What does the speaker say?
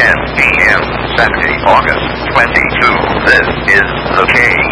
10 p.m. Saturday, August 22. This is the K